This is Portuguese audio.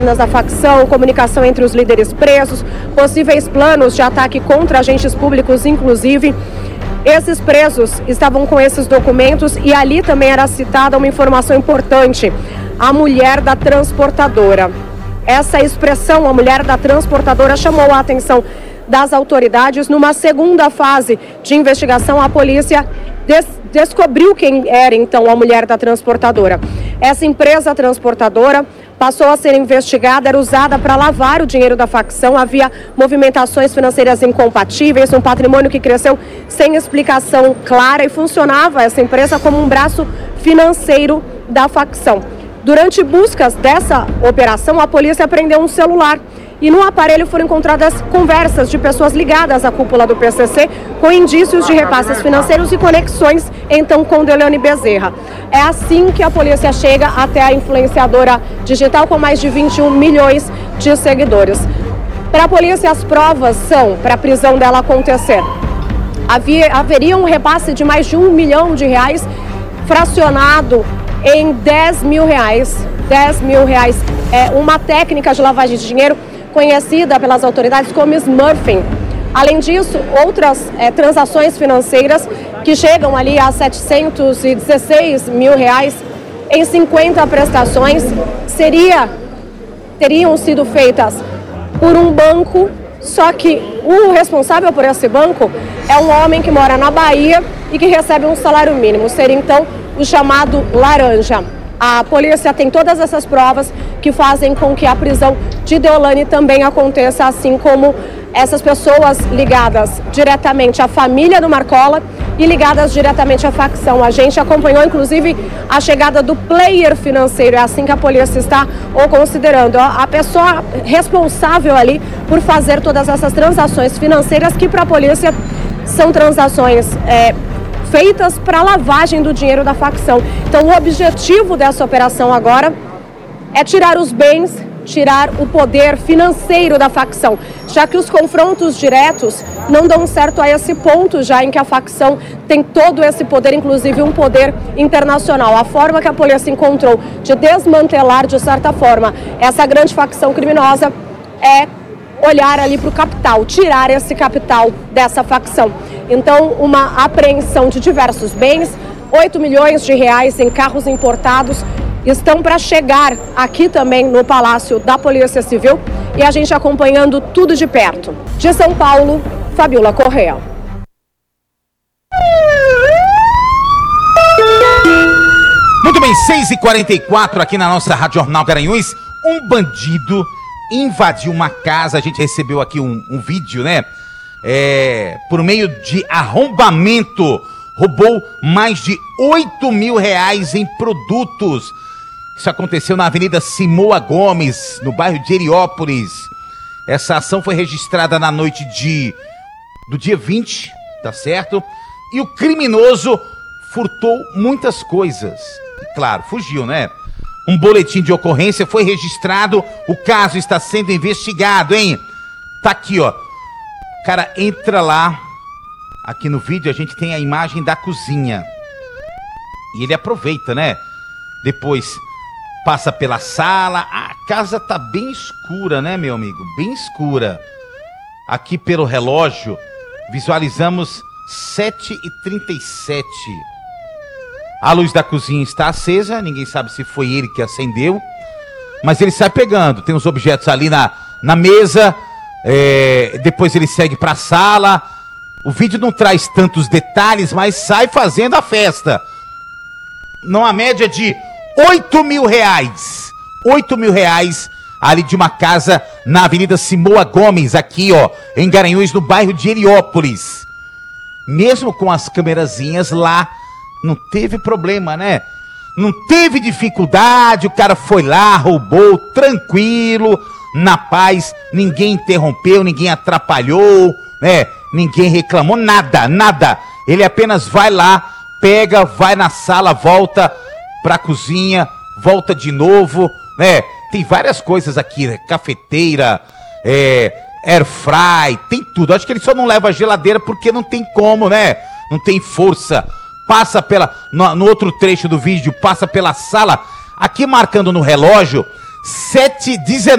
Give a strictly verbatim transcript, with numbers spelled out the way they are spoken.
da facção, comunicação entre os líderes presos, possíveis planos de ataque contra agentes públicos, inclusive. Esses presos estavam com esses documentos e ali também era citada uma informação importante, a mulher da transportadora. Essa expressão, a mulher da transportadora, chamou a atenção das autoridades. Numa segunda fase de investigação, a polícia des- descobriu quem era então a mulher da transportadora. Essa empresa transportadora passou a ser investigada, era usada para lavar o dinheiro da facção, havia movimentações financeiras incompatíveis, um patrimônio que cresceu sem explicação clara e funcionava essa empresa como um braço financeiro da facção. Durante buscas dessa operação, a polícia apreendeu um celular e no aparelho foram encontradas conversas de pessoas ligadas à cúpula do P C C com indícios de repasses financeiros e conexões, então, com Deolane Bezerra. É assim que a polícia chega até a influenciadora digital com mais de vinte e um milhões de seguidores. Para a polícia, as provas são para a prisão dela acontecer. Havia, haveria um repasse de mais de um milhão de reais fracionado em dez mil reais. dez mil reais é uma técnica de lavagem de dinheiro conhecida pelas autoridades como smurfing. Além disso, outras é, transações financeiras que chegam ali a setecentos e dezesseis mil reais em cinquenta prestações seria, teriam sido feitas por um banco, só que o responsável por esse banco é um homem que mora na Bahia e que recebe um salário mínimo. Seria então o chamado laranja. A polícia tem todas essas provas que fazem com que a prisão de Deolane também aconteça, assim como essas pessoas ligadas diretamente à família do Marcola e ligadas diretamente à facção. A gente acompanhou, inclusive, a chegada do player financeiro, é assim que a polícia está o considerando. A pessoa responsável ali por fazer todas essas transações financeiras que, para a polícia, são transações é, feitas para lavagem do dinheiro da facção. Então, o objetivo dessa operação agora é tirar os bens, tirar o poder financeiro da facção, já que os confrontos diretos não dão certo a esse ponto, já em que a facção tem todo esse poder, inclusive um poder internacional. A forma que a polícia encontrou de desmantelar, de certa forma, essa grande facção criminosa é olhar ali para o capital, tirar esse capital dessa facção. Então, uma apreensão de diversos bens, oito milhões de reais em carros importados, estão para chegar aqui também no Palácio da Polícia Civil e a gente acompanhando tudo de perto. De São Paulo, Fabiola Correa. Muito bem, seis e quarenta e quatro aqui na nossa Rádio Jornal Garanhuns. Um bandido invadiu uma casa, a gente recebeu aqui um, um vídeo, né? É, por meio de arrombamento, roubou mais de oito mil reais em produtos. Isso aconteceu na Avenida Simoa Gomes, no bairro de Heliópolis. Essa ação foi registrada na noite de, do dia vinte, tá certo? E o criminoso furtou muitas coisas. E claro, fugiu, né? Um boletim de ocorrência foi registrado, o caso está sendo investigado, hein? Tá aqui, ó. O cara entra lá, aqui no vídeo a gente tem a imagem da cozinha. E ele aproveita, né? Depois passa pela sala, a casa tá bem escura, né, meu amigo? Bem escura. Aqui pelo relógio, visualizamos sete e trinta e sete. A luz da cozinha está acesa, ninguém sabe se foi ele que acendeu, mas ele sai pegando, tem os objetos ali na, na mesa, é, depois ele segue para a sala. O vídeo não traz tantos detalhes, mas sai fazendo a festa. Numa média de oito mil reais. oito mil reais ali de uma casa na Avenida Simoa Gomes, aqui, ó, em Garanhuns, no bairro de Heliópolis. Mesmo com as câmerazinhas lá, não teve problema, né? Não teve dificuldade, o cara foi lá, roubou, tranquilo, na paz, ninguém interrompeu, ninguém atrapalhou, né? Ninguém reclamou, nada, nada. Ele apenas vai lá, pega, vai na sala, volta pra cozinha, volta de novo, né? Tem várias coisas aqui, né? Cafeteira, é, air fry, tem tudo. Acho que ele só não leva a geladeira porque não tem como, né? Não tem força. Passa pela, no, no outro trecho do vídeo, passa pela sala, aqui marcando no relógio, sete e dezenove.